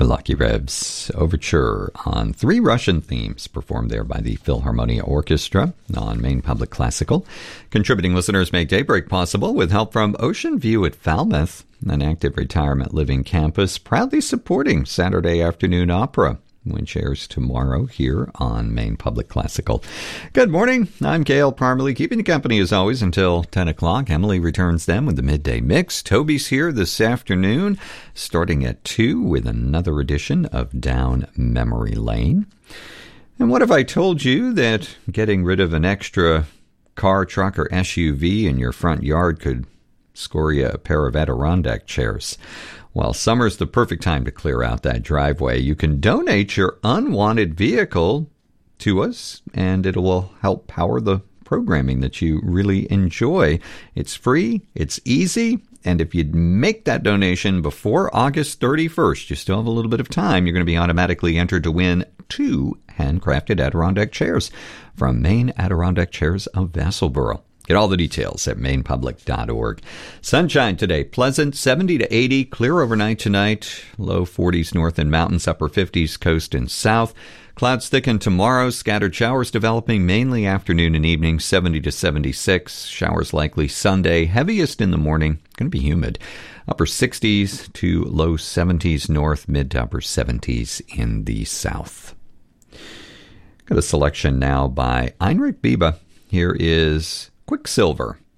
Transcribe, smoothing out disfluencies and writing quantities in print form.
Lucky Rebs overture on 3 Russian themes performed there by the Philharmonia Orchestra on Maine Public Classical. Contributing listeners make Daybreak possible with help from Ocean View at Falmouth, an active retirement living campus proudly supporting Saturday afternoon opera, which airs tomorrow here on Maine Public Classical. Good morning. I'm Gail Parmalee, keeping you company as always until 10 o'clock. Emily returns then with the midday mix. Toby's here this afternoon, starting at 2 with another edition of Down Memory Lane. And what if I told you that getting rid of an extra car, truck, or SUV in your front yard could score you a pair of Adirondack chairs? Well, summer's the perfect time to clear out that driveway. You can donate your unwanted vehicle to us, and it will help power the programming that you really enjoy. It's free, it's easy, and if you make that donation before August 31st, you still have a little bit of time, you're going to be automatically entered to win 2 handcrafted Adirondack chairs from Maine Adirondack Chairs of Vassalboro. Get all the details at mainpublic.org. Sunshine today, pleasant, 70 to 80, clear overnight tonight, low 40s north and mountains, upper 50s coast and south. Clouds thicken tomorrow, scattered showers developing mainly afternoon and evening, 70 to 76. Showers likely Sunday, heaviest in the morning, going to be humid. Upper 60s to low 70s north, mid to upper 70s in the south. Got a selection now by Heinrich Biebe. Here is Quicksilver.